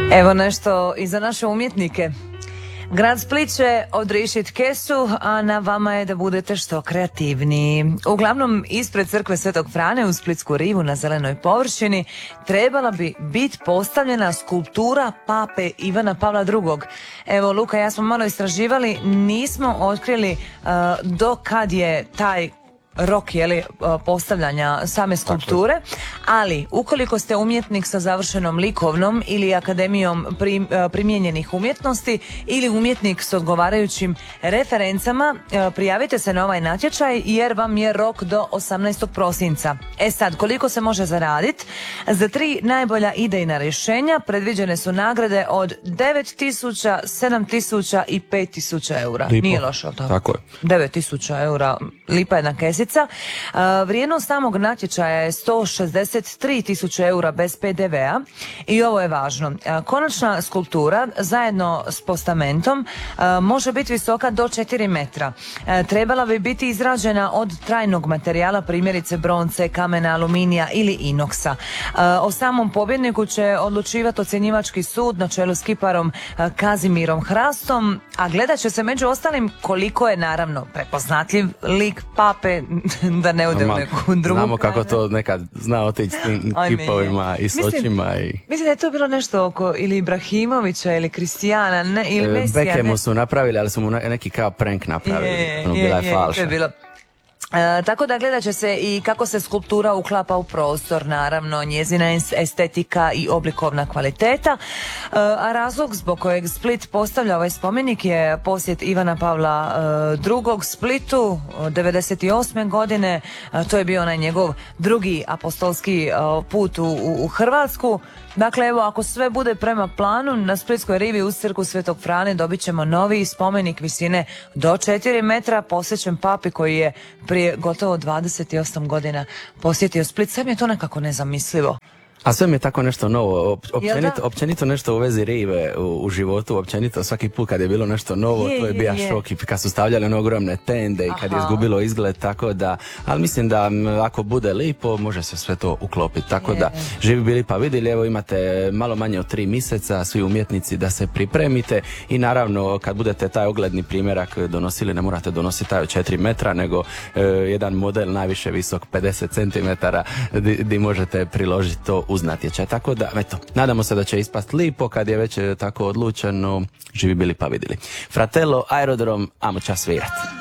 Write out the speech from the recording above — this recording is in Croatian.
Evo nešto i za naše umjetnike. Grad Split će odrišit kesu, a na vama je da budete što kreativniji. Uglavnom, ispred crkve Svetog Frane u Splitsku rivu na zelenoj površini trebala bi biti postavljena skulptura pape Ivana Pavla II. Evo, Luka i ja smo malo istraživali, nismo otkrili do kad je taj rok postavljanja same skulpture, ali ukoliko ste umjetnik sa završenom likovnom ili akademijom primijenjenih umjetnosti ili umjetnik s odgovarajućim referencama, prijavite se na ovaj natječaj jer vam je rok do 18. prosinca. E sad, koliko se može zaraditi? Za 3 najbolja idejna rješenja predviđene su nagrade od 9.000, 7.000 i 5.000 eura. Lipo. Nije loše, Tako je. 9.000 eura, lipa jedna kesica. Vrijednost samog natječaja je 163.000 eura bez PDV-a i ovo je važno. Konačna skulptura zajedno s postamentom može biti visoka do 4 metra. Trebala bi biti izrađena od trajnog materijala, primjerice bronce, kamena, aluminija ili inoksa. O samom pobjedniku će odlučivati ocjenjivački sud na čelu s kiparom Kazimirom Hrastom, a gledat će se među ostalim koliko je naravno prepoznatljiv lik pape, da ne ode u neku drugu. Znamo kako to nekad zna otići s tim kipovima i s očima. Mislim da je to bilo nešto oko ili Ibrahimovića ili Kristijana ili Mesija. Beckhamu su napravili, ali su mu neki kao prank napravili. Bila je falša. To je bilo. Tako da gledat će se i kako se skulptura uklapa u prostor, naravno njezina estetika i oblikovna kvaliteta, a razlog zbog kojeg Split postavlja ovaj spomenik je posjet Ivana Pavla II. Splitu 98. godine. To je bio onaj njegov drugi apostolski put u Hrvatsku. Dakle, evo, ako sve bude prema planu, na Splitskoj rivi uz crkvu Svetog Frane dobit ćemo novi spomenik visine do 4 metra posvećen papi koji je prije gotovo 28 godina posjetio Split. Sve mi je to nekako nezamislivo. A sve mi je tako nešto novo, općenito nešto u vezi rive u životu, općenito svaki put kad je bilo nešto novo, to je bio šok i kad su stavljali one ogromne tende i kad je izgubilo izgled, tako da, ali mislim da ako bude lipo, može se sve to uklopiti, tako da živi bili pa vidjeli, evo imate malo manje od 3 mjeseca, svi umjetnici da se pripremite i naravno kad budete taj ogledni primjerak donosili, ne morate donositi taj od 4 metra, nego jedan model najviše visok 50 cm di možete priložiti to uz natječaj. Tako da, eto, nadamo se da će ispast lipo kad je već tako odlučeno. Živi bili pa vidjeli. Fratello, Aerodrom, amo čas svirat.